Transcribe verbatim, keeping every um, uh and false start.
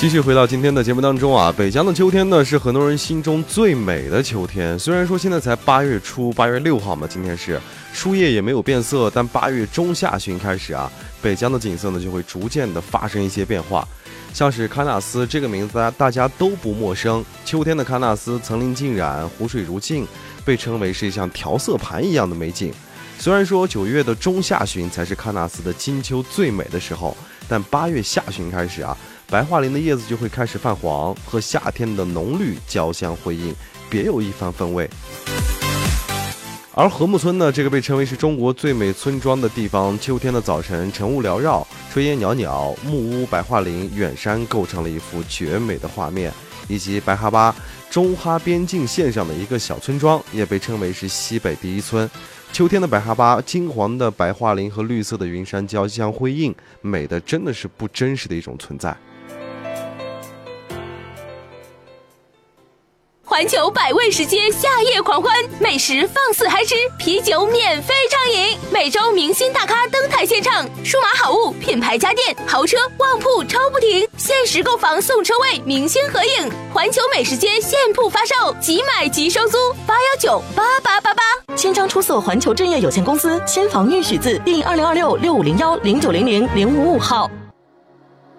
继续回到今天的节目当中啊，北疆的秋天呢是很多人心中最美的秋天。虽然说现在才八月初，八月六号嘛，今天是树叶也没有变色，但八月中下旬开始啊，北疆的景色呢就会逐渐的发生一些变化。像是喀纳斯这个名字大家都不陌生，秋天的喀纳斯层林尽染，湖水如镜，被称为是像调色盘一样的美景。虽然说九月的中下旬才是喀纳斯的金秋最美的时候，但八月下旬开始啊，白桦林的叶子就会开始泛黄，和夏天的浓绿交相辉映，别有一番风味。而禾木村呢，这个被称为是中国最美村庄的地方，秋天的早晨，晨雾缭绕，炊烟袅袅，木屋、白桦林、远山构成了一幅绝美的画面。以及白哈巴中哈边境线上的一个小村庄，也被称为是西北第一村。秋天的白哈巴，金黄的白桦林和绿色的云山交相辉映，美的真的是不真实的一种存在。 环球百味食街夏夜狂欢，美食放肆嗨吃，啤酒免费畅饮，每周明星大咖登台献唱，数码好物、品牌家电、豪车、旺铺超不停，限时购房送车位，明星合影。环球美食街现铺发售，即买即收租，八幺九八八八八。 千张出色环球置业有限公司，新房预许字第二零二六六五零幺零九零零零五五号。